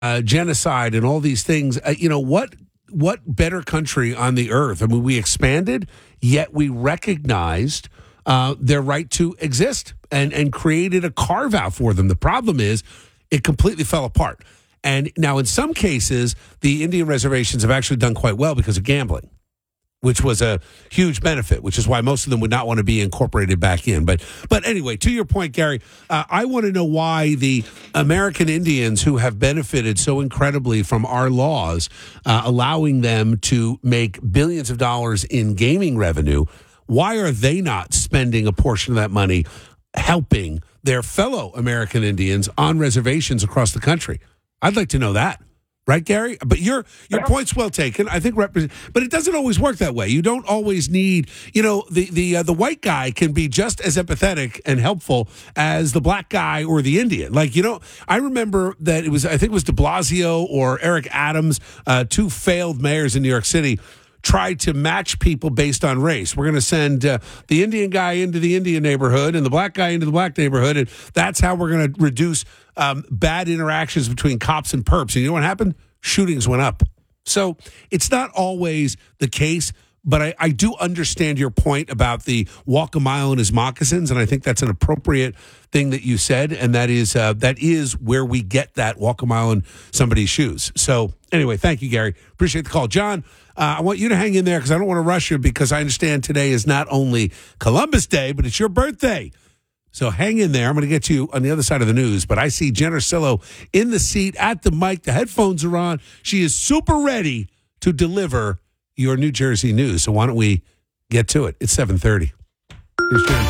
genocide and all these things. What better country on the earth? I mean, we expanded, yet we recognized their right to exist and created a carve out for them. The problem is it completely fell apart. And now in some cases, the Indian reservations have actually done quite well because of gambling, which was a huge benefit, which is why most of them would not want to be incorporated back in. But anyway, to your point, Gary, I want to know why the American Indians who have benefited so incredibly from our laws, allowing them to make billions of dollars in gaming revenue, why are they not spending a portion of that money helping their fellow American Indians on reservations across the country? I'd like to know that. Right, Gary? But your point's well taken. I think, but it doesn't always work that way. You don't always need, the white guy can be just as empathetic and helpful as the black guy or the Indian. I remember that I think it was de Blasio or Eric Adams, two failed mayors in New York City, tried to match people based on race. We're going to send the Indian guy into the Indian neighborhood and the black guy into the black neighborhood, and that's how we're going to reduce bad interactions between cops and perps. And you know what happened? Shootings went up. So it's not always the case, but I do understand your point about the walk a mile in his moccasins, and I think that's an appropriate thing that you said, and that is where we get that walk a mile in somebody's shoes. So anyway, thank you, Gary. Appreciate the call. John, I want you to hang in there because I don't want to rush you because I understand today is not only Columbus Day, but it's your birthday. So hang in there. I'm going to get you on the other side of the news, but I see Jen Ursillo in the seat at the mic. The headphones are on. She is super ready to deliver your New Jersey news. So why don't we get to it? It's 7:30. Here's Jen.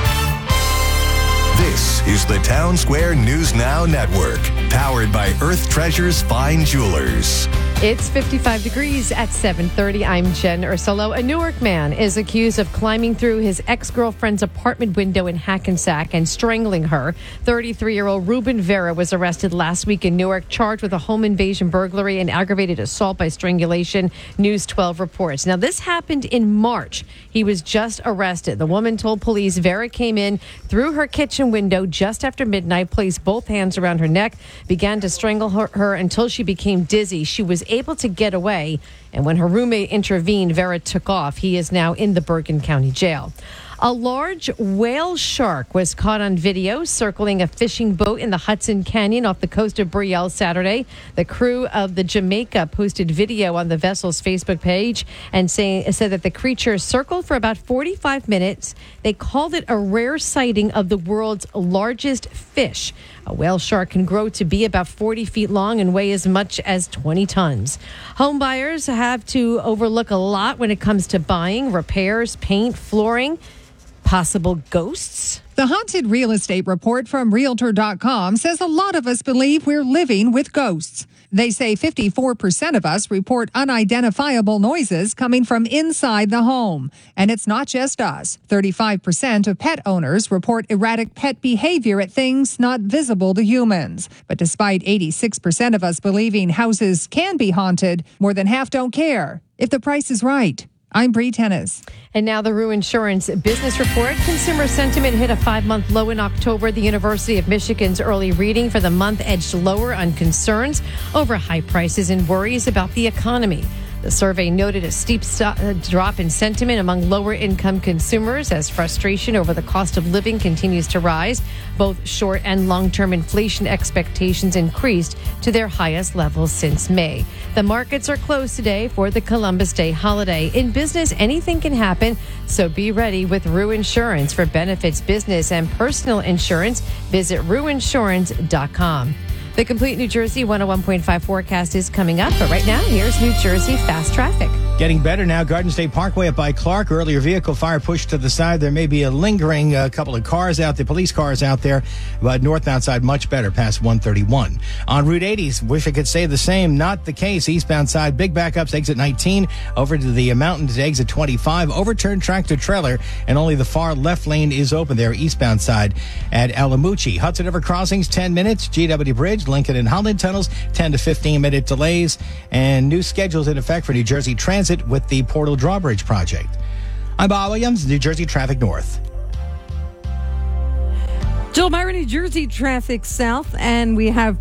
This is the Town Square News Now Network, powered by Earth Treasures Fine Jewelers. It's 55 degrees at 7:30. I'm Jen Ursillo. A Newark man is accused of climbing through his ex-girlfriend's apartment window in Hackensack and strangling her. 33-year-old Ruben Vera was arrested last week in Newark, charged with a home invasion burglary and aggravated assault by strangulation, News 12 reports. Now, this happened in March. He was just arrested. The woman told police Vera came in through her kitchen window just after midnight, placed both hands around her neck, began to strangle her until she became dizzy. She was able to get away, and when her roommate intervened, Vera took off. He is now in the Bergen County Jail. A large whale shark was caught on video circling a fishing boat in the Hudson Canyon off the coast of Brielle Saturday. The crew of the Jamaica posted video on the vessel's Facebook page and said that the creature circled for about 45 minutes. They called it a rare sighting of the world's largest fish. A whale shark can grow to be about 40 feet long and weigh as much as 20 tons. Home buyers have to overlook a lot when it comes to buying, repairs, paint, flooring, possible ghosts. The Haunted Real Estate Report from Realtor.com says a lot of us believe we're living with ghosts. They say 54% of us report unidentifiable noises coming from inside the home. And it's not just us. 35% of pet owners report erratic pet behavior at things not visible to humans. But despite 86% of us believing houses can be haunted, more than half don't care if the price is right. I'm Bree Tennis. And now the Rue Insurance Business Report. Consumer sentiment hit a 5-month low in October. The University of Michigan's early reading for the month edged lower on concerns over high prices and worries about the economy. The survey noted a steep drop in sentiment among lower-income consumers as frustration over the cost of living continues to rise. Both short- and long-term inflation expectations increased to their highest levels since May. The markets are closed today for the Columbus Day holiday. In business, anything can happen, so be ready with Rue Insurance. For benefits, business, and personal insurance, visit rueinsurance.com. The complete New Jersey 101.5 forecast is coming up, but right now, here's New Jersey fast traffic. Getting better now. Garden State Parkway up by Clark. Earlier vehicle fire pushed to the side. There may be a lingering couple of cars out there, police cars out there, but northbound side much better past 131. On Route 80, wish I could say the same. Not the case. Eastbound side, big backups, exit 19, over to the mountain to exit 25. Overturned tractor trailer, and only the far left lane is open there, eastbound side at Alamucci. Hudson River crossings, 10 minutes. GW Bridge, Lincoln and Holland tunnels, 10 to 15 minute delays, and new schedules in effect for New Jersey Transit with the Portal Drawbridge project. I'm Bob Williams, New Jersey Traffic North. Jill Myra, New Jersey Traffic South, and we have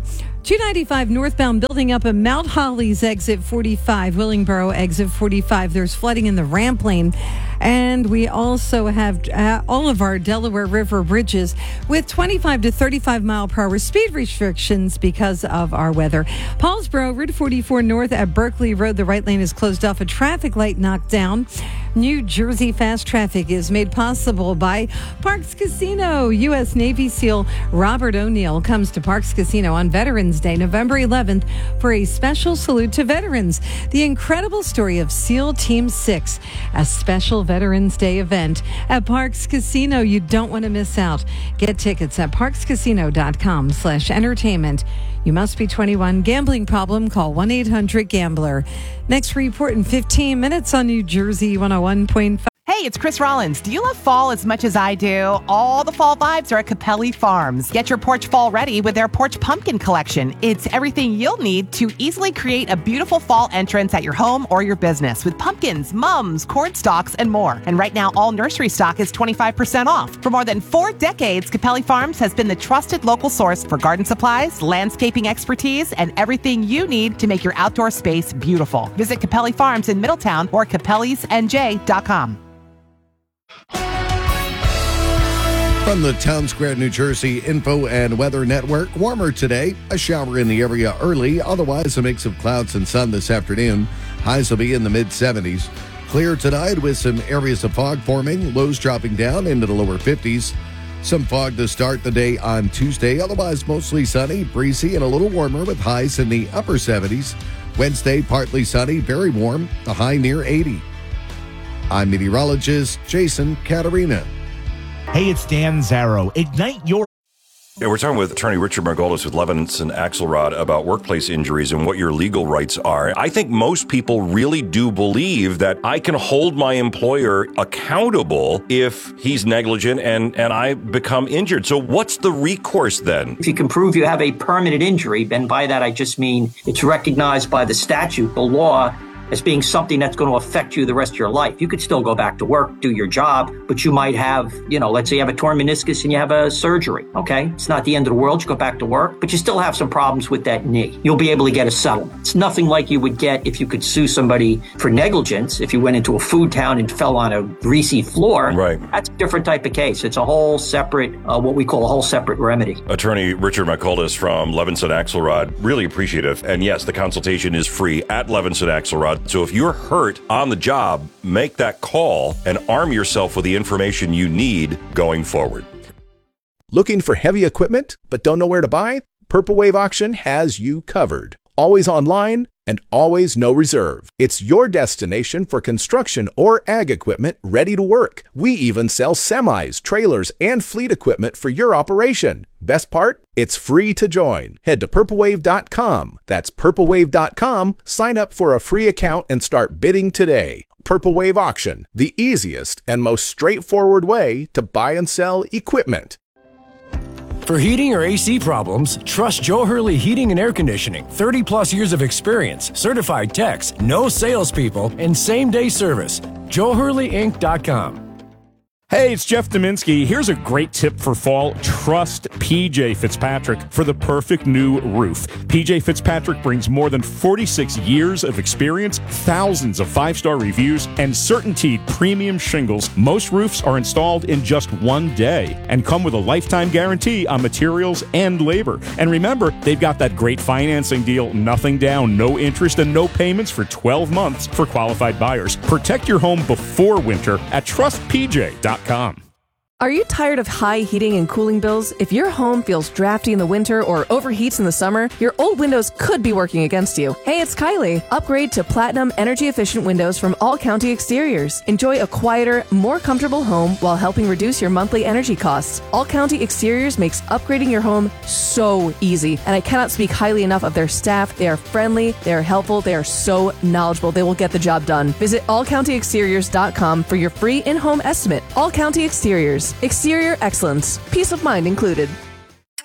295 northbound building up at Mount Holly's exit 45, Willingboro exit 45. There's flooding in the ramp lane. And we also have all of our Delaware River bridges with 25 to 35 mile per hour speed restrictions because of our weather. Paulsboro, Route 44 north at Berkeley Road. The right lane is closed off. A traffic light knocked down. New Jersey fast traffic is made possible by Parks Casino. U.S. Navy SEAL Robert O'Neill comes to Parks Casino on Veterans Day, November 11th, for a special salute to veterans. The incredible story of SEAL Team 6, a special Veterans Day event at Parks Casino. You don't want to miss out. Get tickets at parkscasino.com/entertainment. You must be 21. Gambling problem? Call 1-800-GAMBLER. Next report in 15 minutes on New Jersey 101.5. Hey, it's Chris Rollins. Do you love fall as much as I do? All the fall vibes are at Capelli Farms. Get your porch fall ready with their Porch Pumpkin Collection. It's everything you'll need to easily create a beautiful fall entrance at your home or your business with pumpkins, mums, corn stalks, and more. And right now, all nursery stock is 25% off. For more than 4 decades, Capelli Farms has been the trusted local source for garden supplies, landscaping expertise, and everything you need to make your outdoor space beautiful. Visit Capelli Farms in Middletown or capellisnj.com. From the Town Square, New Jersey Info and Weather Network, warmer today, a shower in the area early, otherwise a mix of clouds and sun this afternoon. Highs will be in the mid-70s. Clear tonight with some areas of fog forming, lows dropping down into the lower 50s. Some fog to start the day on Tuesday, otherwise mostly sunny, breezy, and a little warmer with highs in the upper 70s. Wednesday, partly sunny, very warm, the high near 80. I'm meteorologist Jason Caterina. Hey, it's Dan Zarrow. Ignite your... Yeah, we're talking with attorney Richard Margolis with Levinson Axelrod about workplace injuries and what your legal rights are. I think most people really do believe that I can hold my employer accountable if he's negligent and I become injured. So what's the recourse then? If you can prove you have a permanent injury, and by that I just mean it's recognized by the statute, the law, as being something that's going to affect you the rest of your life. You could still go back to work, do your job, but you might have, let's say you have a torn meniscus and you have a surgery, okay? It's not the end of the world. You go back to work, but you still have some problems with that knee. You'll be able to get a settlement. It's nothing like you would get if you could sue somebody for negligence. If you went into a food town and fell on a greasy floor, right? That's a different type of case. It's a whole separate, what we call a whole separate remedy. Attorney Richard Margolis from Levinson Axelrod, really appreciative. And yes, the consultation is free at Levinson Axelrod. So if you're hurt on the job, make that call and arm yourself with the information you need going forward. Looking for heavy equipment but don't know where to buy? Purple Wave Auction has you covered. Always online and always no reserve. It's your destination for construction or ag equipment ready to work. We even sell semis, trailers, and fleet equipment for your operation. Best part? It's free to join. Head to purplewave.com. That's purplewave.com. Sign up for a free account and start bidding today. Purple Wave Auction, the easiest and most straightforward way to buy and sell equipment. For heating or AC problems, trust Joe Hurley Heating and Air Conditioning. 30 plus years of experience, certified techs, no salespeople, and same-day service. JoeHurleyInc.com. Hey, it's Jeff Dominski. Here's a great tip for fall. Trust PJ Fitzpatrick for the perfect new roof. PJ Fitzpatrick brings more than 46 years of experience, thousands of 5-star reviews, and CertainTeed premium shingles. Most roofs are installed in just 1 day and come with a lifetime guarantee on materials and labor. And remember, they've got that great financing deal, nothing down, no interest, and no payments for 12 months for qualified buyers. Protect your home before winter at trustpj.com. Are you tired of high heating and cooling bills? If your home feels drafty in the winter or overheats in the summer, your old windows could be working against you. Hey, it's Kylie. Upgrade to Platinum energy-efficient windows from All County Exteriors. Enjoy a quieter, more comfortable home while helping reduce your monthly energy costs. All County Exteriors makes upgrading your home so easy, and I cannot speak highly enough of their staff. They are friendly, they are helpful, they are so knowledgeable. They will get the job done. Visit allcountyexteriors.com for your free in-home estimate. All County Exteriors. Exterior excellence. Peace of mind included.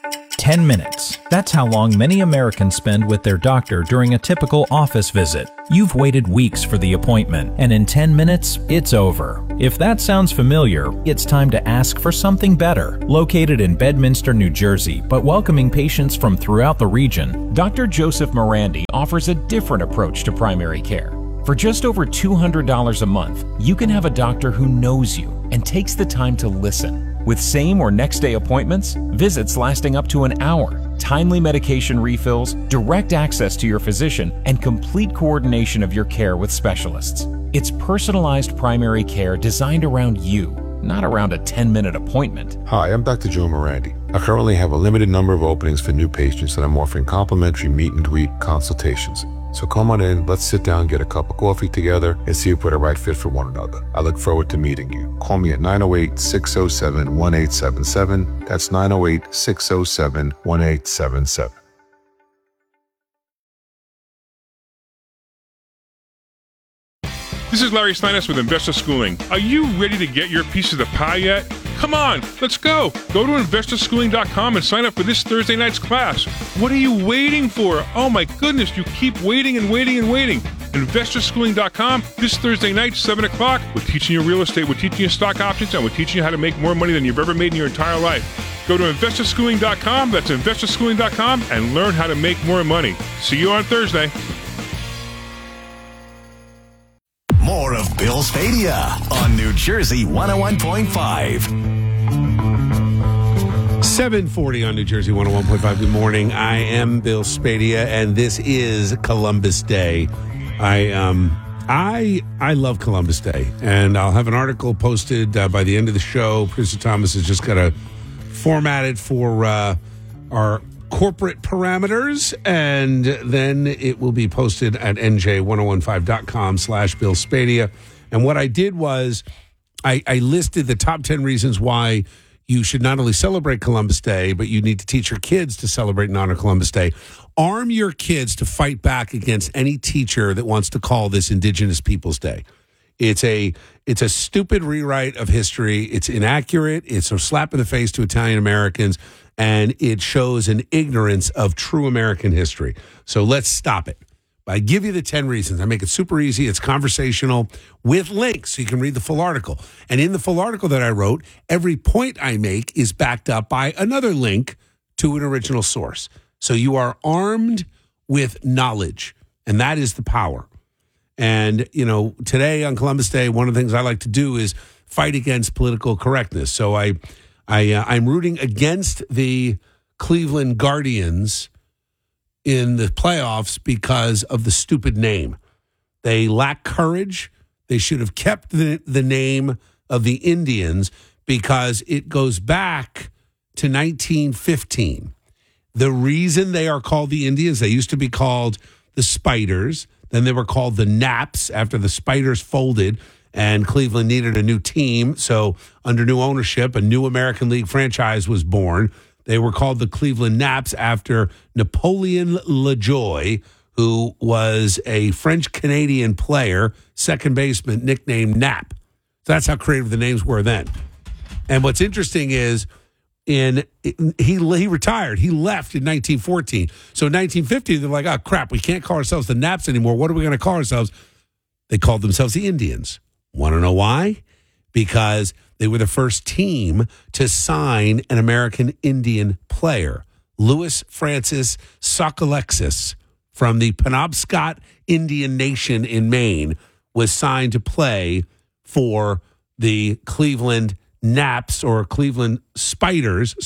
10 minutes. That's how long many Americans spend with their doctor during a typical office visit. You've waited weeks for the appointment, and in 10 minutes, it's over. If that sounds familiar, it's time to ask for something better. Located in Bedminster, New Jersey, but welcoming patients from throughout the region, Dr. Joseph Morandi offers a different approach to primary care. For just over $200 a month, you can have a doctor who knows you and takes the time to listen. With same or next day appointments, visits lasting up to an hour, timely medication refills, direct access to your physician, and complete coordination of your care with specialists. It's personalized primary care designed around you, not around a 10-minute appointment. Hi, I'm Dr. Joe Morandi. I currently have a limited number of openings for new patients, and I'm offering complimentary meet and greet consultations. So come on in, let's sit down, get a cup of coffee together, and see if we're the right fit for one another. I look forward to meeting you. Call me at 908-607-1877. That's 908-607-1877. This is Larry Steiness with Investor Schooling. Are you ready to get your piece of the pie yet? Come on, let's go. Go to investorschooling.com and sign up for this Thursday night's class. What are you waiting for? Oh my goodness, you keep waiting and waiting and waiting. Investorschooling.com, this Thursday night, 7 o'clock. We're teaching you real estate, we're teaching you stock options, and we're teaching you how to make more money than you've ever made in your entire life. Go to investorschooling.com, that's investorschooling.com, and learn how to make more money. See you on Thursday. More of Bill Spadea on New Jersey 101.5. 7:40 on New Jersey 101.5. Good morning. I am Bill Spadea, and this is Columbus Day. I love Columbus Day, and I'll have an article posted by the end of the show. Producer Thomas has just got to format it for our corporate parameters, and then it will be posted at nj1015.com/Bill Spadea. And what I did was I listed the top 10 reasons why you should not only celebrate Columbus Day, but you need to teach your kids to celebrate and honor Columbus Day. Arm your kids to fight back against any teacher that wants to call this Indigenous Peoples Day. It's a stupid rewrite of history. It's inaccurate. It's a slap in the face to Italian Americans, and it shows an ignorance of true American history. So let's stop it. I give you the 10 reasons. I make it super easy. It's conversational with links, so you can read the full article. And in the full article that I wrote, every point I make is backed up by another link to an original source. So you are armed with knowledge, and that is the power. And, you know, today on Columbus Day, one of the things I like to do is fight against political correctness. So I'm rooting against the Cleveland Guardians in the playoffs because of the stupid name. They lack courage. They should have kept the name of the Indians because it goes back to 1915. The reason they are called the Indians, they used to be called the Spiders. Then they were called the Naps after the Spiders folded and Cleveland needed a new team. So under new ownership, a new American League franchise was born. They were called the Cleveland Naps after Napoleon LaJoie, who was a French-Canadian player, second baseman, nicknamed Nap. So that's how creative the names were then. And what's interesting is he retired. He left in 1914. So in 1950, they're like, oh, crap, we can't call ourselves the Naps anymore. What are we going to call ourselves? They called themselves the Indians. Want to know why? Because they were the first team to sign an American Indian player, Louis Francis Sockalexis from the Penobscot Indian Nation in Maine, was signed to play for the Cleveland Naps or Cleveland Spiders,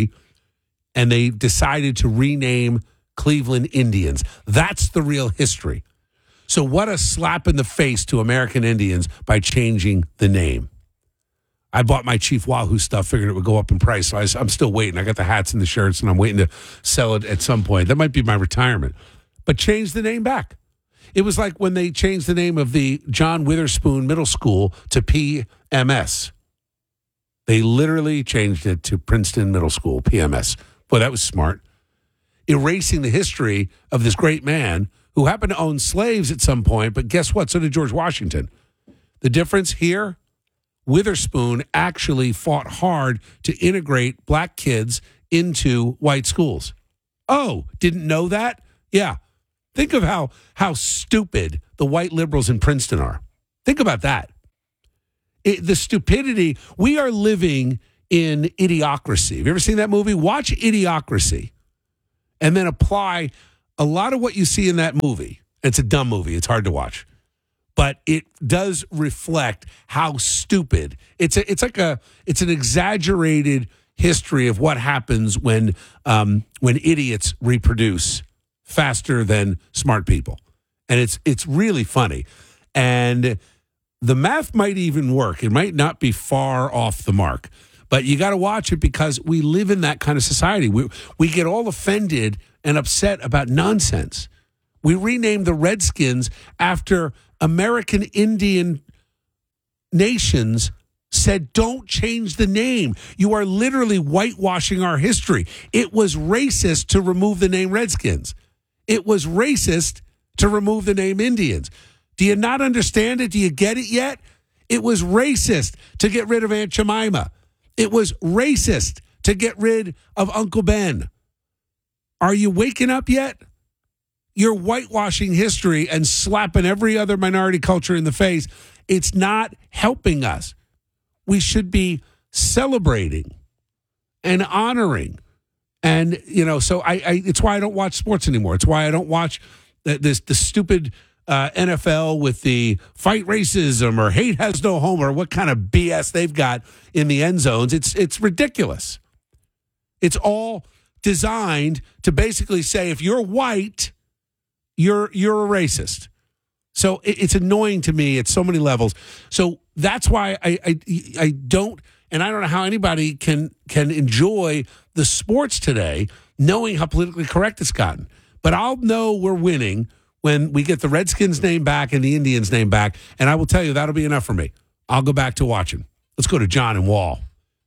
and they decided to rename Cleveland Indians. That's the real history. So what a slap in the face to American Indians by changing the name. I bought my Chief Wahoo stuff, figured it would go up in price. So I'm still waiting. I got the hats and the shirts, and I'm waiting to sell it at some point. That might be my retirement. But change the name back. It was like when they changed the name of the John Witherspoon Middle School to PMS. They literally changed it to Princeton Middle School, PMS. Boy, that was smart. Erasing the history of this great man who happened to own slaves at some point, but guess what? So did George Washington. The difference here, Witherspoon actually fought hard to integrate black kids into white schools. Oh, didn't know that? Yeah. Think of how stupid the white liberals in Princeton are. Think about that. The stupidity. We are living in Idiocracy. Have you ever seen that movie? Watch Idiocracy and then apply a lot of what you see in that movie. It's a dumb movie. It's hard to watch. But it does reflect how stupid. It's an exaggerated history of what happens when idiots reproduce faster than smart people. And it's really funny. And the math might even work. It might not be far off the mark. But you got to watch it because we live in that kind of society. We get all offended and upset about nonsense. We renamed the Redskins after American Indian nations said, don't change the name. You are literally whitewashing our history. It was racist to remove the name Redskins. It was racist to remove the name Indians. Do you not understand it? Do you get it yet? It was racist to get rid of Aunt Jemima. It was racist to get rid of Uncle Ben. Are you waking up yet? You're whitewashing history and slapping every other minority culture in the face. It's not helping us. We should be celebrating and honoring. And, so it's why I don't watch sports anymore. It's why I don't watch the stupid NFL with the fight racism or hate has no home or what kind of BS they've got in the end zones. It's ridiculous. It's all designed to basically say if you're white, you're a racist. So it's annoying to me at so many levels. So that's why I don't, and I don't know how anybody can enjoy the sports today knowing how politically correct it's gotten. But I'll know we're winning when we get the Redskins name back and the Indians name back. And I will tell you, that'll be enough for me. I'll go back to watching. Let's go to John and Wall.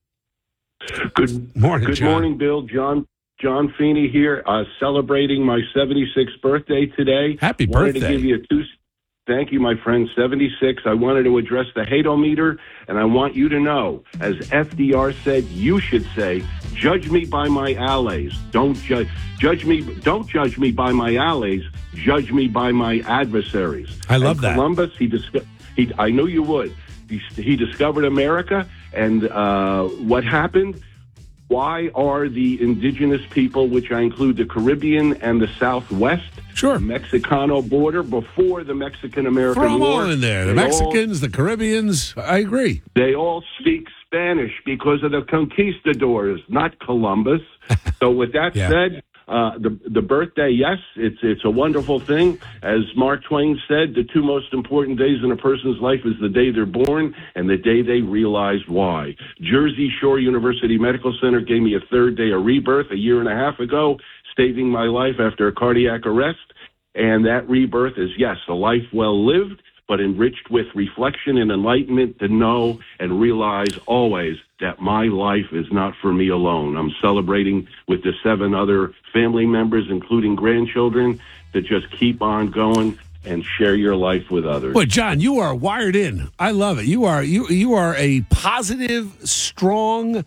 Good morning, Good John. morning, Bill. John Feeney here, celebrating my 76th birthday today. Happy Wanted birthday. to give you thank you, my friend, 76. I wanted to address the hate-o-meter, and I want you to know, as FDR said, you should say, judge me by my allays. Don't judge me by my allays. Judge me by my adversaries. I love that. Columbus, I knew you would. He discovered America, and what happened? Why are the indigenous people, which I include the Caribbean and the Southwest, Mexicano border, before the Mexican-American Throw them War? all in there. The Mexicans, the Caribbeans. I agree. They all speak Spanish because of the conquistadors, not Columbus. So with that said, the birthday, yes, it's a wonderful thing. As Mark Twain said, the two most important days in a person's life is the day they're born and the day they realized why. Jersey Shore University Medical Center gave me a third day of rebirth a year and a half ago, saving my life after a cardiac arrest. And that rebirth is, yes, a life well lived, but enriched with reflection and enlightenment to know and realize always that my life is not for me alone. I'm celebrating with the 7 other family members, including grandchildren, to just keep on going and share your life with others. Boy, John, you are wired in. I love it. You are a positive, strong,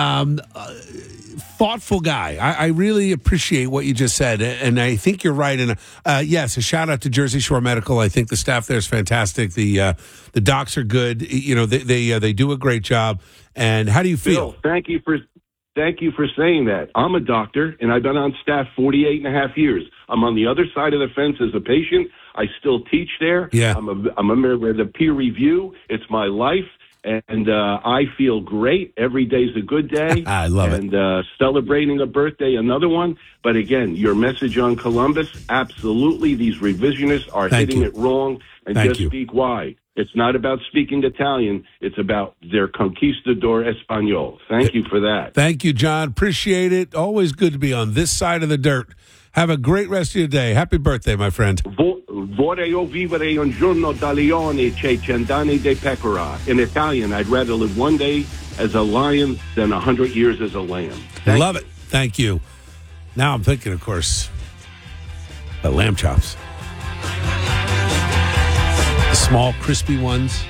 thoughtful guy. I really appreciate what you just said, and I think you're right. And yes, a shout out to Jersey Shore Medical. I think the staff there is fantastic. The docs are good. They do a great job. And how do you feel? Bill, thank you for saying that. I'm a doctor, and I've been on staff 48 and a half years. I'm on the other side of the fence as a patient. I still teach there. Yeah. I'm a member of the peer review. It's my life. And I feel great. Every day's a good day. I love it. And celebrating a birthday, another one. But again, your message on Columbus, absolutely. These revisionists are hitting it wrong. And just speak why. It's not about speaking Italian. It's about their conquistador español. Thank you for that. Thank you, John. Appreciate it. Always good to be on this side of the dirt. Have a great rest of your day. Happy birthday, my friend. Vorrei vivere un giorno da leone che cent'anni di pecora. In Italian, I'd rather live one day as a lion than 100 years as a lamb. Love it. Thank you. Now I'm thinking, of course, about lamb chops. The small, crispy ones.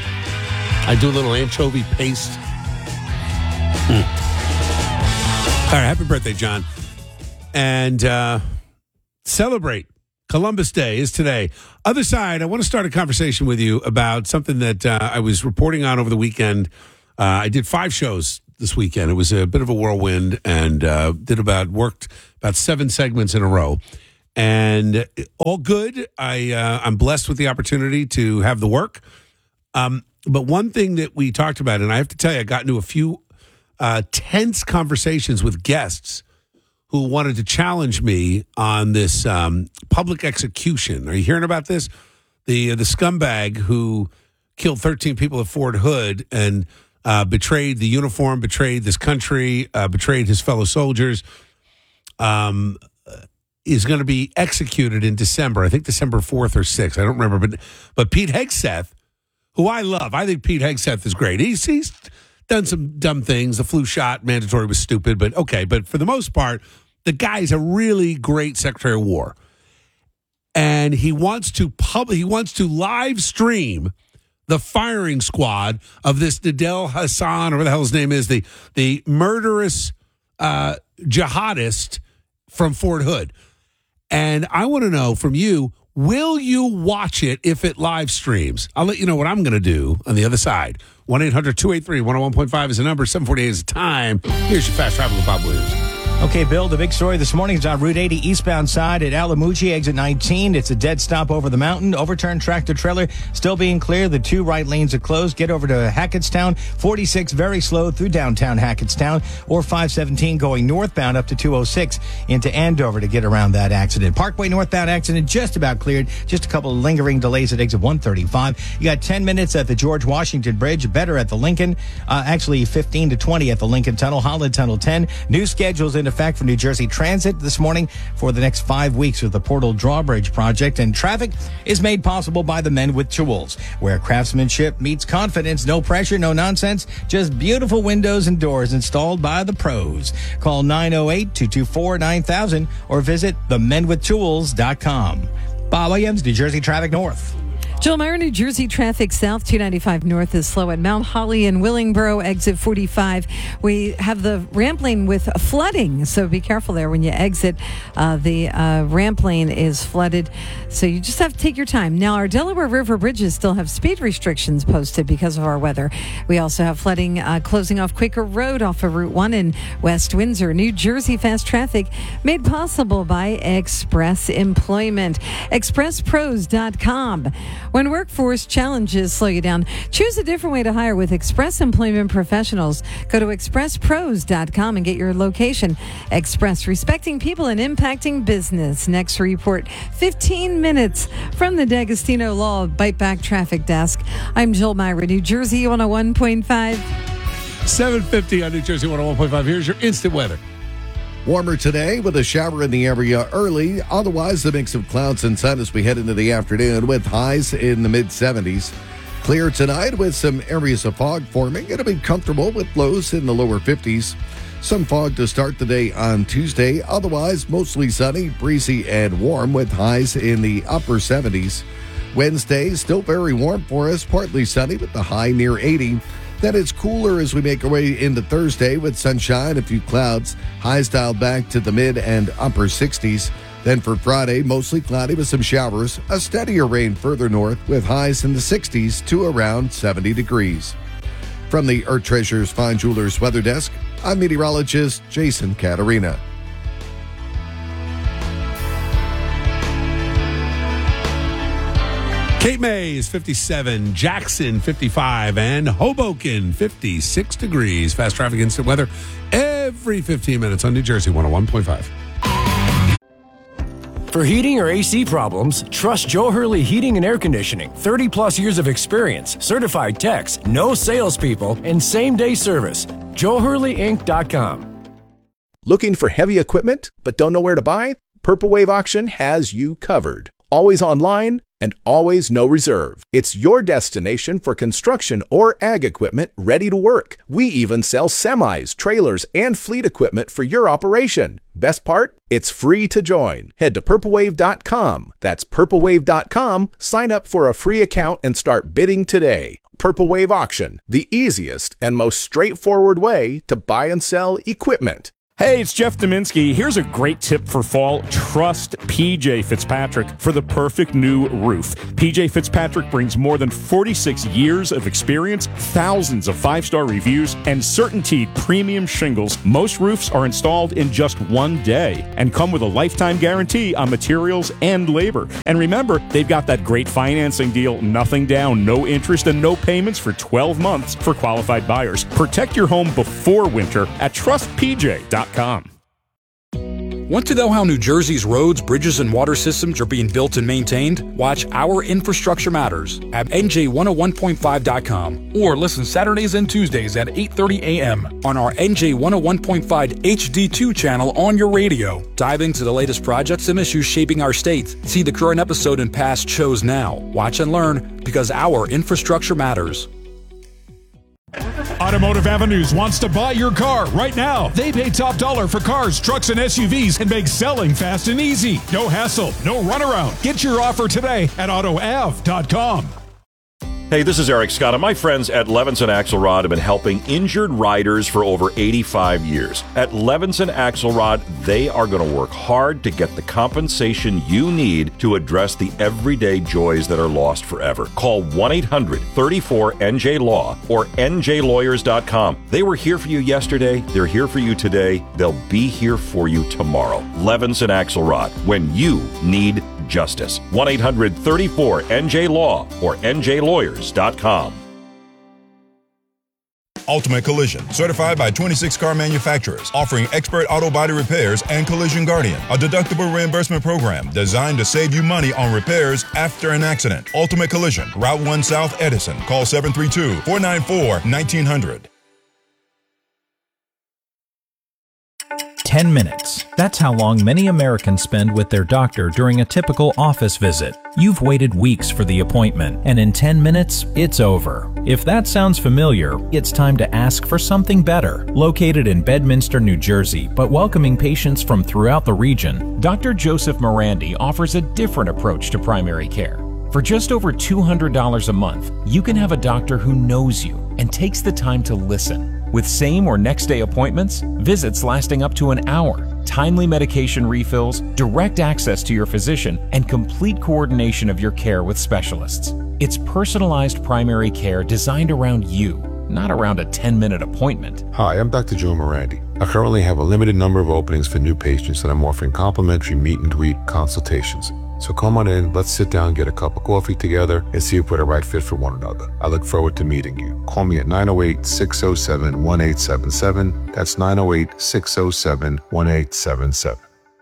I do a little anchovy paste. right, happy birthday, John. And celebrate. Columbus Day is today. Other side, I want to start a conversation with you about something that I was reporting on over the weekend. I did 5 shows this weekend. It was a bit of a whirlwind, and worked about 7 segments in a row. And all good. I'm blessed with the opportunity to have the work. But one thing that we talked about, and I have to tell you, I got into a few tense conversations with guests who wanted to challenge me on this public execution. Are you hearing about this? The scumbag who killed 13 people at Fort Hood and betrayed the uniform, betrayed this country, betrayed his fellow soldiers, is going to be executed in December. I think December 4th or 6th. I don't remember. But Pete Hegseth, who I love, I think Pete Hegseth is great. He's done some dumb things. The flu shot mandatory was stupid, but okay. But for the most part, the guy's a really great Secretary of War. And he wants to live stream the firing squad of this Nadel Hassan, or whatever the hell his name is, the murderous jihadist from Fort Hood. And I want to know from you, will you watch it if it live streams? I'll let you know what I'm going to do on the other side. 1-800-283-101.5 is the number. 7:48 is the time. Here's your Fast Travel with Bob Williams. Okay, Bill, the big story this morning is on Route 80 eastbound side at Alamuji, exit 19. It's a dead stop over the mountain. Overturned tractor trailer still being clear. The 2 right lanes are closed. Get over to Hackettstown. 46 very slow through downtown Hackettstown, or 517 going northbound up to 206 into Andover to get around that accident. Parkway northbound accident just about cleared. Just a couple of lingering delays at exit 135. You got 10 minutes at the George Washington Bridge, better at the Lincoln. Actually 15 to 20 at the Lincoln Tunnel, Holland Tunnel 10. New schedules in effect for New Jersey Transit this morning for the next 5 weeks with the Portal Drawbridge project. And traffic is made possible by the Men with Tools, where craftsmanship meets confidence. No pressure, no nonsense, just beautiful windows and doors installed by the pros. Call 908-224-9000 or visit themenwithtools.com. Bob Williams, New Jersey Traffic North. Joel Meyer, New Jersey traffic south 295 north is slow at Mount Holly and Willingboro, exit 45. We have the ramp lane with flooding, so be careful there when you exit. The ramp lane is flooded, so you just have to take your time. Now, our Delaware River bridges still have speed restrictions posted because of our weather. We also have flooding closing off Quaker Road off of Route 1 in West Windsor. New Jersey fast traffic made possible by Express Employment. ExpressPros.com. When workforce challenges slow you down, choose a different way to hire with Express Employment Professionals. Go to expresspros.com and get your location. Express, respecting people and impacting business. Next report, 15 minutes from the D'Agostino Law Bite Back Traffic Desk. I'm Joel Myra, New Jersey 101.5. 7:50 on New Jersey 101.5. Here's your instant weather. Warmer today with a shower in the area early. Otherwise, a mix of clouds and sun as we head into the afternoon with highs in the mid-70s. Clear tonight with some areas of fog forming. It'll be comfortable with lows in the lower 50s. Some fog to start the day on Tuesday. Otherwise, mostly sunny, breezy, and warm with highs in the upper 70s. Wednesday, still very warm for us, partly sunny with the high near 80. Then it's cooler as we make our way into Thursday with sunshine, a few clouds, highs dialed back to the mid and upper 60s. Then for Friday, mostly cloudy with some showers, a steadier rain further north with highs in the 60s to around 70 degrees. From the Earth Treasures Fine Jewelers Weather Desk, I'm meteorologist Jason Caterina. Cape May is 57, Jackson 55, and Hoboken 56 degrees. Fast traffic instant weather every 15 minutes on New Jersey 101.5. For heating or AC problems, trust Joe Hurley Heating and Air Conditioning. 30 plus years of experience, certified techs, no salespeople, and same-day service. JoeHurleyInc.com. Looking for heavy equipment but don't know where to buy? Purple Wave Auction has you covered. Always online and always no reserve. It's your destination for construction or ag equipment ready to work. We even sell semis, trailers, and fleet equipment for your operation. Best part? It's free to join. Head to purplewave.com. That's purplewave.com. Sign up for a free account and start bidding today. Purple Wave Auction, the easiest and most straightforward way to buy and sell equipment. Hey, it's Jeff Dominski. Here's a great tip for fall. Trust PJ Fitzpatrick for the perfect new roof. PJ Fitzpatrick brings more than 46 years of experience, thousands of 5-star reviews, and CertainTeed premium shingles. Most roofs are installed in just one day and come with a lifetime guarantee on materials and labor. And remember, they've got that great financing deal, nothing down, no interest, and no payments for 12 months for qualified buyers. Protect your home before winter at trustpj.com. Want to know how New Jersey's roads, bridges, and water systems are being built and maintained? Watch Our Infrastructure Matters at NJ101.5.com or listen Saturdays and Tuesdays at 8:30 a.m. on our NJ101.5 HD2 channel on your radio. Dive into the latest projects and issues shaping our state. See the current episode and past shows now. Watch and learn because Our Infrastructure Matters. Automotive Avenues wants to buy your car right now. They pay top dollar for cars, trucks, and SUVs and make selling fast and easy. No hassle, no runaround. Get your offer today at AutoAv.com. Hey, this is Eric Scott, and my friends at Levinson Axelrod have been helping injured riders for over 85 years. At Levinson Axelrod, they are going to work hard to get the compensation you need to address the everyday joys that are lost forever. Call 1-800-34-NJ-LAW or njlawyers.com. They were here for you yesterday. They're here for you today. They'll be here for you tomorrow. Levinson Axelrod, when you need justice. 1-800-34-NJ-LAW or njlawyers.com. Ultimate Collision, certified by 26 car manufacturers, offering expert auto body repairs and Collision Guardian, a deductible reimbursement program designed to save you money on repairs after an accident. Ultimate Collision, Route 1 South, Edison. Call 732-494-1900. 10 minutes. That's how long many Americans spend with their doctor during a typical office visit. You've waited weeks for the appointment, and in 10 minutes, it's over. If that sounds familiar, it's time to ask for something better. Located in Bedminster, New Jersey, but welcoming patients from throughout the region, Dr. Joseph Morandi offers a different approach to primary care. For just over $200 a month, you can have a doctor who knows you and takes the time to listen. With same or next day appointments, visits lasting up to an hour, timely medication refills, direct access to your physician, and complete coordination of your care with specialists. It's personalized primary care designed around you, not around a 10-minute appointment. Hi, I'm Dr. Joe Morandi. I currently have a limited number of openings for new patients and I'm offering complimentary meet and greet consultations. So come on in, let's sit down, get a cup of coffee together, and see if we're the right fit for one another. I look forward to meeting you. Call me at 908-607-1877. That's 908-607-1877.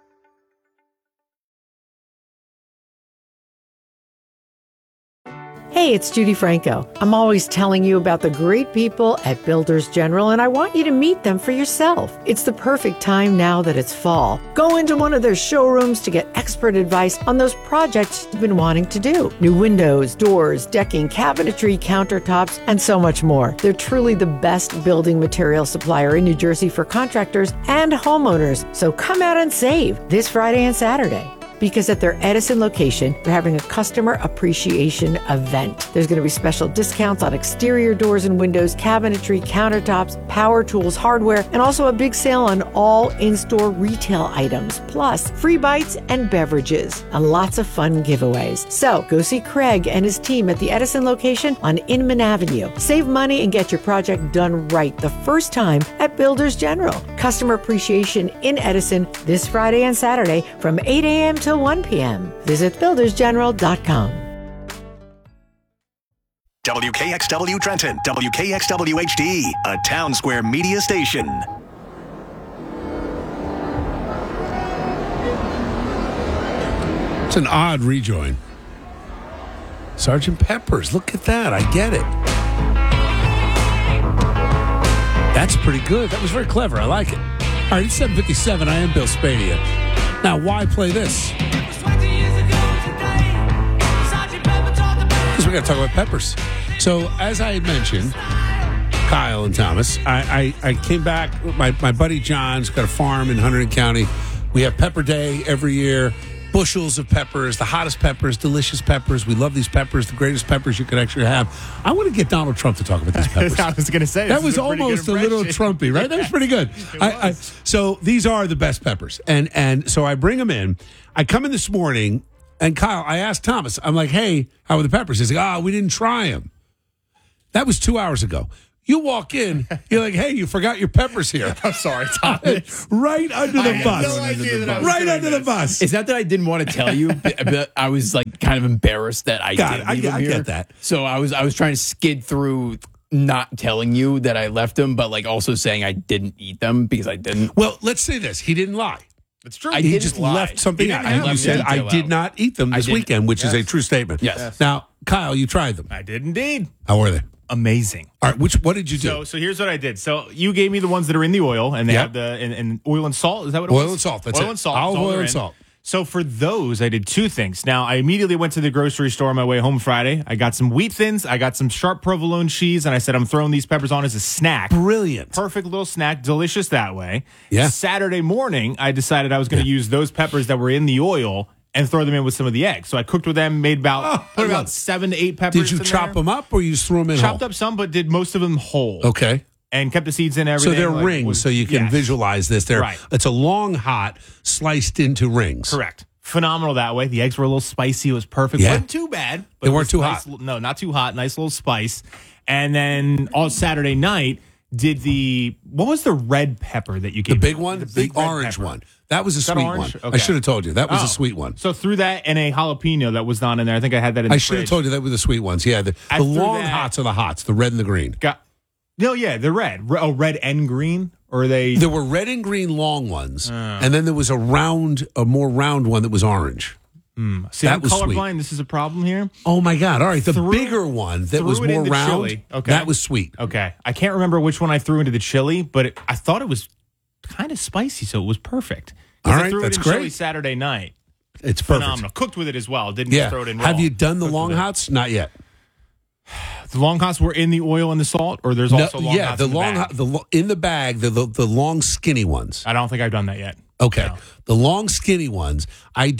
Hey, it's Judy Franco. I'm always telling you about the great people at Builders General, and I want you to meet them for yourself. It's the perfect time now that it's fall. Go into one of their showrooms to get expert advice on those projects you've been wanting to do. New windows, doors, decking, cabinetry, countertops, and so much more. They're truly the best building material supplier in New Jersey for contractors and homeowners. So come out and save this Friday and Saturday. Because at their Edison location, they're having a customer appreciation event. There's going to be special discounts on exterior doors and windows, cabinetry, countertops, power tools, hardware, and also a big sale on all in-store retail items, plus free bites and beverages, and lots of fun giveaways. So go see Craig and his team at the Edison location on Inman Avenue. Save money and get your project done right the first time at Builders General. Customer appreciation in Edison this Friday and Saturday from 8 a.m. till 1 p.m. Visit buildersgeneral.com. WKXW Trenton, WKXW HD, a Town Square media station. It's an odd rejoin. Sgt. Pepper's, look at that. I get it. That's pretty good. That was very clever. I like it. All right, it's 7:57. I am Bill Spadia. Now, why play this? Because we got to talk about peppers. So, as I had mentioned, Kyle and Thomas, I came back. My buddy John's got a farm in Hunterdon County. We have Pepper Day every year. bushels of peppers, the hottest peppers, delicious peppers. We love these peppers, the greatest peppers you could actually have. I want to get Donald Trump to talk about these peppers. I was going to say, that was almost a little Trumpy, right? That was pretty good. So these are the best peppers. And so I bring them in. I come in this morning, and Kyle, I asked Thomas, I'm like, hey, how are the peppers? He's like, we didn't try them. That was 2 hours ago. You walk in, you're like, hey, you forgot your peppers here. I'm sorry, Thomas. Right under the bus. No idea that I was right doing under the this. bus. It's not that I didn't want to tell you, but I was like kind of embarrassed that I didn't leave them I here. get that. So I was trying to skid through not telling you that I left them, but like also saying I didn't eat them because I didn't. Well, let's say this. He didn't lie. It's true. He just left something out. And you said, I did not eat them this weekend, which is a true statement. Yes. Now, Kyle, you tried them. I did indeed. How were they? Amazing. All right, what did you do? So here's what I did. So you gave me the ones that are in the oil, and they have the in oil and salt. Is that what it was? Oil and salt. That's oil it. and salt. Olive That's all oil they're and in. salt. So for those, I did two things. Now, I immediately went to the grocery store on my way home Friday. I got some wheat thins. I got some sharp provolone cheese, and I said I'm throwing these peppers on as a snack. Brilliant. Perfect little snack. Delicious that way. Yeah. Saturday morning, I decided I was going to use those peppers that were in the oil and throw them in with some of the eggs. So I cooked with them, made put about 7 to 8 peppers. Did you chop them up or you just threw them in Chopped whole? up some, but did most of them whole. Okay. And kept the seeds in everything. So they're like, rings, so you can visualize this. It's a long hot sliced into rings. Correct. Phenomenal that way. The eggs were a little spicy. It was perfect. Yeah. Wasn't too bad. They weren't it was too nice, hot. No, not too hot. Nice little spice. And then on Saturday night, what was the red pepper that you gave? The big me? one? The big The red orange pepper. one. That was a Is that sweet orange? one. Okay. I should have told you. That was a sweet one. So threw that and a jalapeno that was not in there. I think I had that in the I should have fridge. told you that were the sweet ones. Yeah, the I threw long that- hots are the hots, the red and the green. They're red. Red and green? Or are they? There were red and green long ones, and then there was a more round one that was orange. See, that I'm was colorblind. sweet. This is a problem here. Oh my God! All right, the bigger one that was Threw it more into round. chili. Okay. That was sweet. Okay. I can't remember which one I threw into the chili, but I thought it was kind of spicy, so it was perfect. 'Cause All I right, threw that's it in great. chili Saturday night. It's perfect. Phenomenal. Cooked with it as well. Didn't Yeah. just throw it in raw. Have you done the Cooked long with it. hots? Not yet. The long hots were in the oil and the salt, or there's also long hots the in the long bag? in the bag, the long skinny ones. I don't think I've done that yet. Okay, the long skinny ones. I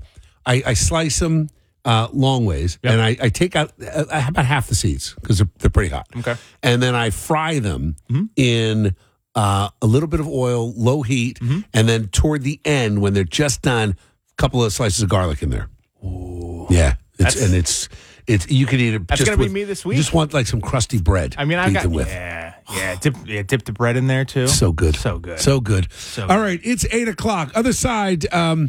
slice them long ways, and I take out about half the seeds because they're pretty hot. Okay, and then I fry them in a little bit of oil, low heat, and then toward the end when they're just done, a couple of slices of garlic in there. Ooh. Yeah, it's you could eat it. That's just gonna be with- me this week. You just want like some crusty bread. I mean, I to eat got them with. dip the bread in there too. So good. So good. So good. So All right, it's 8:00. Other side,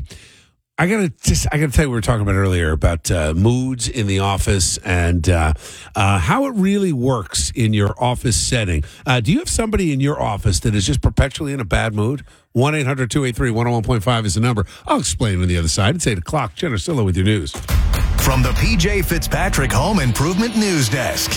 I gotta tell you, we were talking about earlier about moods in the office and how it really works in your office setting. Do you have somebody in your office that is just perpetually in a bad mood? 1-800-283-101.5 is the number. I'll explain on the other side. It's 8:00. Jen Arcillo with your news. From the PJ Fitzpatrick Home Improvement News Desk.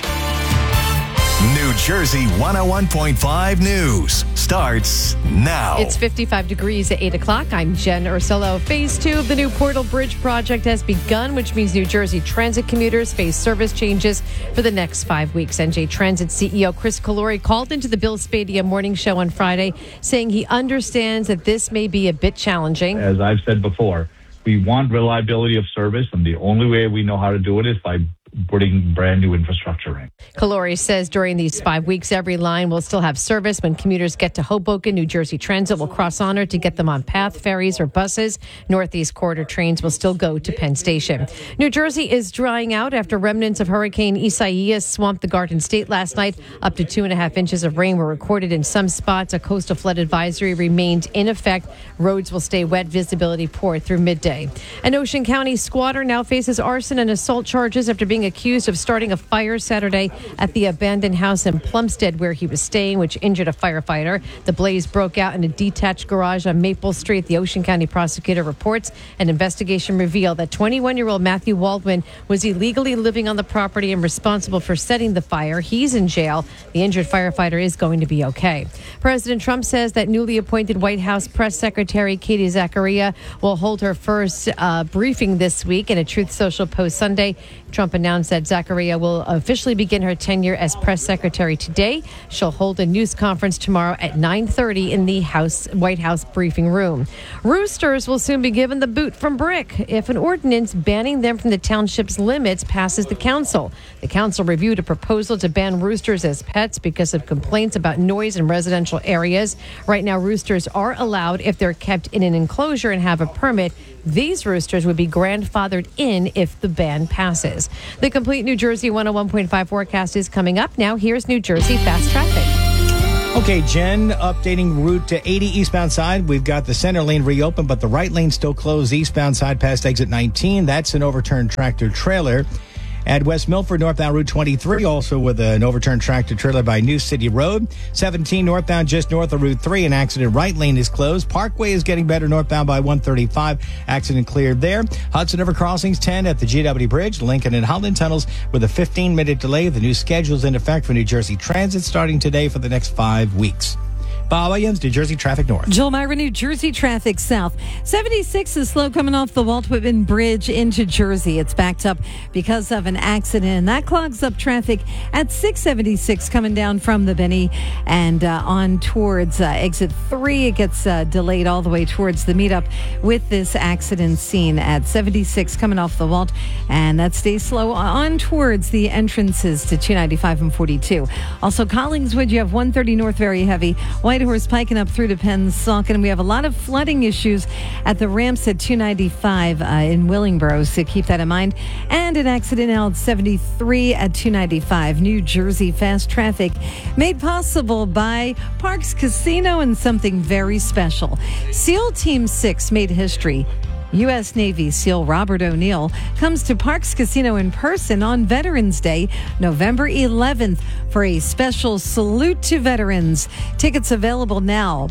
New Jersey 101.5 News starts now. It's 55 degrees at 8 o'clock. I'm Jen Ursillo. Phase 2 of the new Portal Bridge project has begun, which means New Jersey Transit commuters face service changes for the next 5 weeks. NJ Transit CEO Chris Calori called into the Bill Spadia morning show on Friday, saying he understands that this may be a bit challenging. As I've said before, we want reliability of service, and the only way we know how to do it is by putting brand new infrastructure in. Calori says during these 5 weeks, every line will still have service. When commuters get to Hoboken, New Jersey Transit will cross Honor to get them on path ferries or buses. Northeast Corridor trains will still go to Penn Station. New Jersey is drying out after remnants of Hurricane Isaias swamped the Garden State last night. Up to 2.5 inches of rain were recorded in some spots. A coastal flood advisory remained in effect. Roads will stay wet. Visibility poor through midday. An Ocean County squatter now faces arson and assault charges after being accused of starting a fire Saturday at the abandoned house in Plumstead where he was staying, which injured a firefighter. The blaze broke out in a detached garage on Maple Street. The Ocean County prosecutor reports an investigation revealed that 21-year-old Matthew Waldman was illegally living on the property and responsible for setting the fire. He's in jail. The injured firefighter is going to be okay. President Trump says that newly appointed White House Press Secretary Katie Zachariah will hold her first briefing this week. In a Truth Social post Sunday, Trump announced announced that Zachariah will officially begin her tenure as press secretary today. She'll hold a news conference tomorrow at 9:30 in the White House briefing room. Roosters will soon be given the boot from Brick if an ordinance banning them from the township's limits passes the council. The council reviewed a proposal to ban roosters as pets because of complaints about noise in residential areas. Right now, roosters are allowed if they're kept in an enclosure and have a permit. These roosters would be grandfathered in if the ban passes. The complete New Jersey 101.5 forecast is coming up. Now, here's New Jersey Fast Traffic. Okay, Jen, updating route to 80 eastbound side. We've got the center lane reopened, but the right lane still closed eastbound side past exit 19. That's an overturned tractor trailer. At West Milford, northbound Route 23, also with an overturned tractor trailer by New City Road. 17 northbound just north of Route 3, an accident. Right lane is closed. Parkway is getting better northbound by 135. Accident cleared there. Hudson River Crossings 10 at the GW Bridge. Lincoln and Holland tunnels with a 15-minute delay. The new schedule is in effect for New Jersey Transit starting today for the next 5 weeks. Bob Williams, New Jersey Traffic North. Joel Myra, New Jersey Traffic South. 76 is slow coming off the Walt Whitman Bridge into Jersey. It's backed up because of an accident, and that clogs up traffic at 676 coming down from the Benny and on towards exit 3. It gets delayed all the way towards the meetup with this accident scene at 76 coming off the Walt, and that stays slow on towards the entrances to 295 and 42. Also, Collingswood, you have 130 north very heavy. Whitehorse piking up through to Pennsauken. We have a lot of flooding issues at the ramps at 295 in Willingboro, so keep that in mind. And an accident now at 73 at 295. New Jersey fast traffic made possible by Parks Casino and something very special. SEAL Team 6 made history. U.S. Navy SEAL Robert O'Neill comes to Parks Casino in person on Veterans Day, November 11th, for a special salute to veterans. Tickets available now,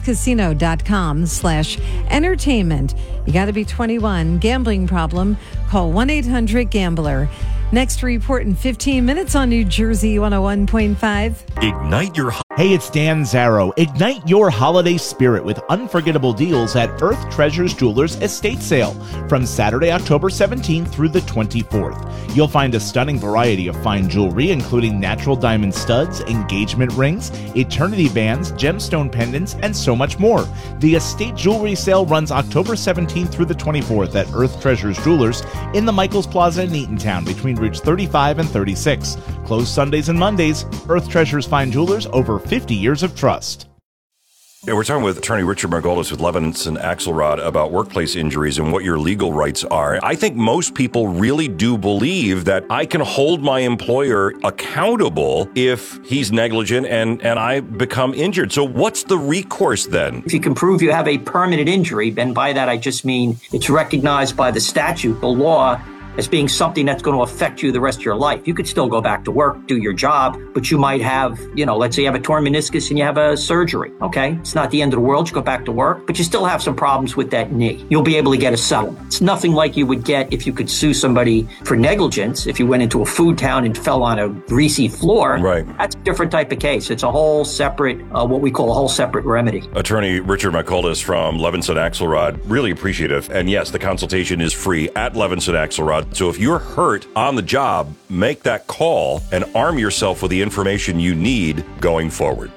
parkscasino.com/entertainment. You got to be 21. Gambling problem? Call 1-800-GAMBLER. Next report in 15 minutes on New Jersey 101.5. Ignite your... Hey, it's Dan Zarrow. Ignite your holiday spirit with unforgettable deals at Earth Treasures Jewelers Estate Sale from Saturday, October 17th through the 24th. You'll find a stunning variety of fine jewelry, including natural diamond studs, engagement rings, eternity bands, gemstone pendants, and so much more. The estate jewelry sale runs October 17th through the 24th at Earth Treasures Jewelers in the Michaels Plaza in Eatontown between routes 35 and 36. Closed Sundays and Mondays. Earth Treasures Fine Jewelers, over 50 years of trust. Yeah, we're talking with attorney Richard Margolis with Levinson Axelrod about workplace injuries and what your legal rights are. I think most people really do believe that I can hold my employer accountable if he's negligent and I become injured. So what's the recourse then? If you can prove you have a permanent injury, and by that I just mean it's recognized by the statute, the law, as being something that's going to affect you the rest of your life. You could still go back to work, do your job, but you might have, let's say you have a torn meniscus and you have a surgery, okay? It's not the end of the world. You go back to work, but you still have some problems with that knee. You'll be able to get a settlement. It's nothing like you would get if you could sue somebody for negligence. If you went into a food town and fell on a greasy floor, right? That's a different type of case. It's a whole separate, what we call a whole separate remedy. Attorney Richard Margolis from Levinson Axelrod, really appreciative. And yes, the consultation is free at Levinson Axelrod. So if you're hurt on the job, make that call and arm yourself with the information you need going forward.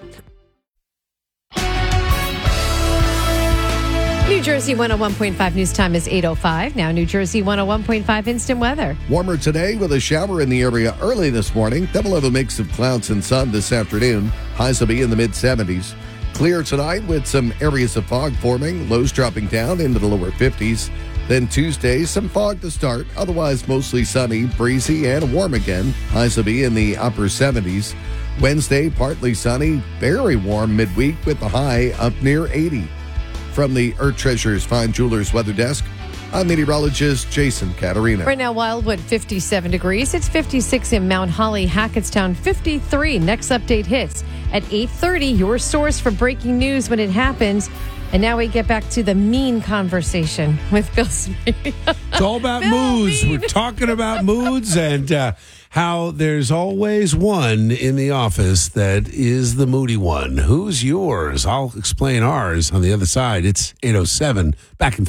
New Jersey 101.5 news time is 8:05. Now New Jersey 101.5 instant weather. Warmer today with a shower in the area early this morning. Then we'll have a mix of clouds and sun this afternoon. Highs will be in the mid-70s. Clear tonight with some areas of fog forming. Lows dropping down into the lower 50s. Then Tuesday, some fog to start. Otherwise, mostly sunny, breezy, and warm again. Highs will be in the upper 70s. Wednesday, partly sunny, very warm midweek with the high up near 80. From the Earth Treasures Fine Jewelers Weather Desk, I'm meteorologist Jason Caterina. Right now, Wildwood, 57 degrees. It's 56 in Mount Holly, Hackettstown, 53. Next update hits at 8:30. Your source for breaking news when it happens. And now we get back to the mean conversation with Bill Smith. It's all about moods. We're talking about moods and how there's always one in the office that is the moody one. Who's yours? I'll explain ours on the other side. It's 8:07. Back in 3.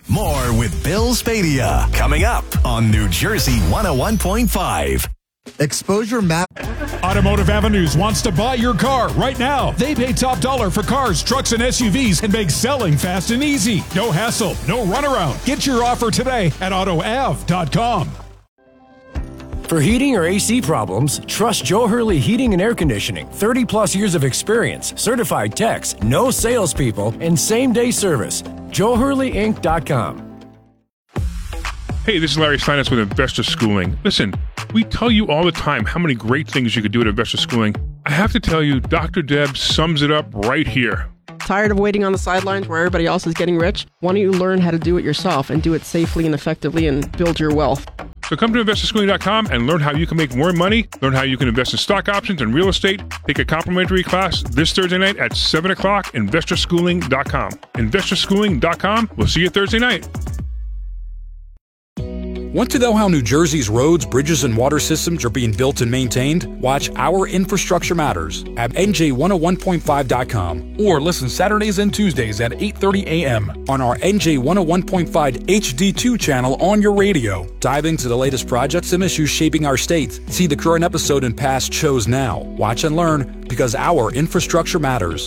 More with Bill Spadia coming up on New Jersey 101.5. Exposure Map. Automotive Avenues wants to buy your car right now. They pay top dollar for cars, trucks, and SUVs and make selling fast and easy. No hassle, no runaround. Get your offer today at AutoAv.com. For heating or AC problems, trust Joe Hurley Heating and Air Conditioning. 30 plus years of experience, certified techs, no salespeople, and same-day service. JoeHurleyInc.com. Hey, this is Larry Steinitz with Investor Schooling. Listen, we tell you all the time how many great things you could do at Investor Schooling. I have to tell you, Dr. Deb sums it up right here. Tired of waiting on the sidelines where everybody else is getting rich? Why don't you learn how to do it yourself and do it safely and effectively and build your wealth? So come to investorschooling.com and learn how you can make more money, learn how you can invest in stock options and real estate. Take a complimentary class this Thursday night at 7 o'clock, investorschooling.com. Investorschooling.com. We'll see you Thursday night. Want to know how New Jersey's roads, bridges, and water systems are being built and maintained? Watch Our Infrastructure Matters at NJ101.5.com or listen Saturdays and Tuesdays at 8:30 a.m. on our NJ101.5 HD2 channel on your radio. Dive into the latest projects and issues shaping our state. See the current episode and past shows now. Watch and learn because our infrastructure matters.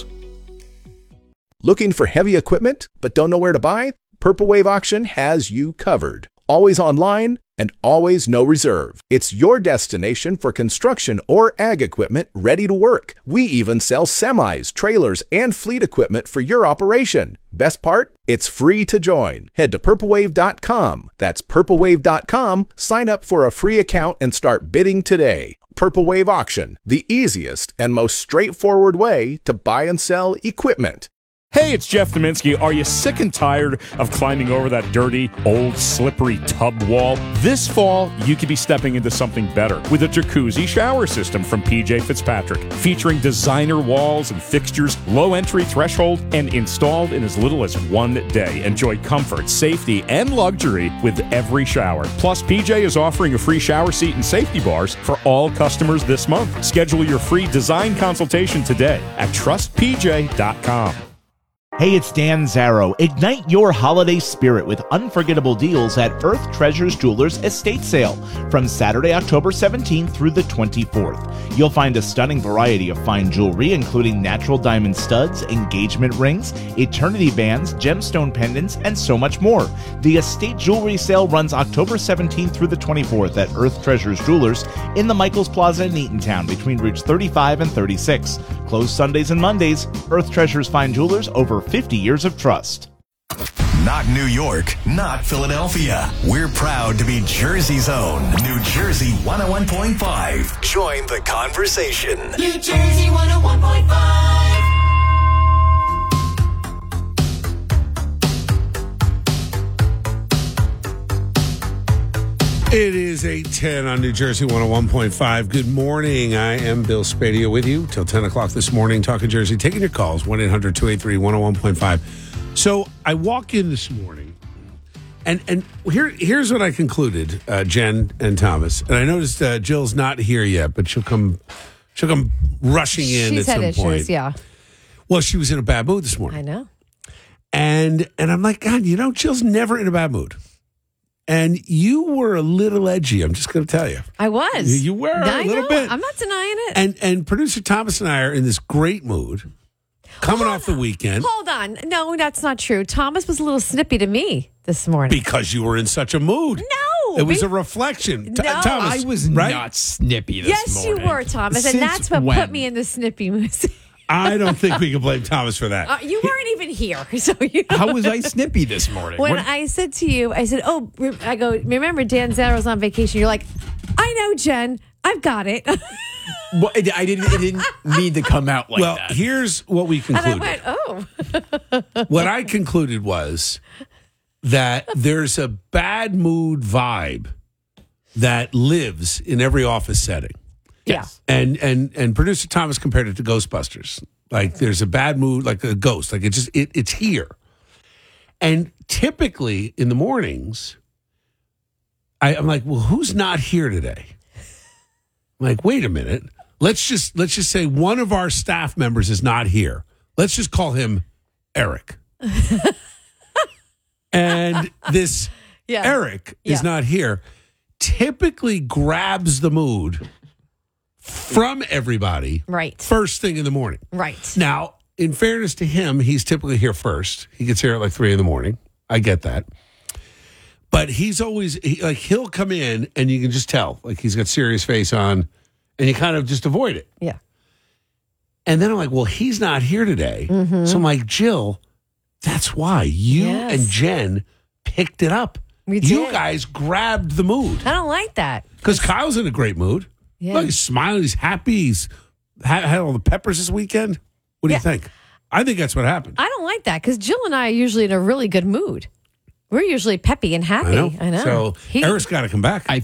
Looking for heavy equipment but don't know where to buy? Purple Wave Auction has you covered. Always online and always no reserve. It's your destination for construction or ag equipment ready to work. We even sell semis, trailers, and fleet equipment for your operation. Best part? It's free to join. Head to purplewave.com. That's purplewave.com. Sign up for a free account and start bidding today. Purple Wave Auction, the easiest and most straightforward way to buy and sell equipment. Hey, it's Jeff Dominski. Are you sick and tired of climbing over that dirty, old, slippery tub wall? This fall, you could be stepping into something better with a jacuzzi shower system from PJ Fitzpatrick, featuring designer walls and fixtures, low entry threshold, and installed in as little as 1 day. Enjoy comfort, safety, and luxury with every shower. Plus, PJ is offering a free shower seat and safety bars for all customers this month. Schedule your free design consultation today at trustpj.com. Hey, it's Dan Zarrow. Ignite your holiday spirit with unforgettable deals at Earth Treasures Jewelers Estate Sale from Saturday, October 17th through the 24th. You'll find a stunning variety of fine jewelry, including natural diamond studs, engagement rings, eternity bands, gemstone pendants, and so much more. The estate jewelry sale runs October 17th through the 24th at Earth Treasures Jewelers in the Michaels Plaza in Eatontown between routes 35 and 36. Closed Sundays and Mondays. Earth Treasures Fine Jewelers, over 50 years of trust. Not New York, not Philadelphia. We're proud to be Jersey's own New Jersey 101.5. Join the conversation. New Jersey 101.5. It is 8:10 on New Jersey 101.5. Good morning. I am Bill Spadia with you till 10 o'clock this morning, talking Jersey, taking your calls, 1-800-283-101.5. So I walk in this morning, and here's what I concluded, Jen and Thomas. And I noticed Jill's not here yet, but she'll come rushing in She's at had some point. issues, yeah. Well, she was in a bad mood this morning. I know. And I'm like, God, Jill's never in a bad mood. And you were a little edgy, I'm just going to tell you. I was. You were a little bit. I'm not denying it. And producer Thomas and I are in this great mood, coming off the weekend. Hold on. No, that's not true. Thomas was a little snippy to me this morning. Because you were in such a mood. No. It was a reflection. No. Thomas, I was right? not snippy this yes, morning. you were, Thomas. Since and that's what when? put me in the snippy mood. I don't think we can blame Thomas for that. You weren't even here. So you know. How was I snippy this morning? When I said to you, I said, remember Dan Zarrow's on vacation. You're like, I know, Jen. I've got it. Well, it didn't mean to come out like that. Well, here's what we concluded. And I went, What I concluded was that there's a bad mood vibe that lives in every office setting. Yes. And producer Thomas compared it to Ghostbusters. Like there's a bad mood, like a ghost. Like it's here. And typically in the mornings, I'm like, well, who's not here today? I'm like, wait a minute. Let's just say one of our staff members is not here. Let's just call him Eric. And this Yeah. Eric is not here. Typically grabs the mood from everybody Right. first thing in the morning. Right. Now, in fairness to him, he's typically here first. He gets here at like 3 a.m. I get that. But he's always, he'll come in and you can just tell, like he's got serious face on and you kind of just avoid it. Yeah. And then I'm like, well, he's not here today. Mm-hmm. So I'm like, Jill, that's why you and Jen picked it up. We You did. guys grabbed the mood. I don't like that. Because Kyle's in a great mood. Yeah. Look, he's smiling. He's happy. He's had all the peppers this weekend. What do you think? I think that's what happened. I don't like that because Jill and I are usually in a really good mood. We're usually peppy and happy. I know. So Eric's got to come back. I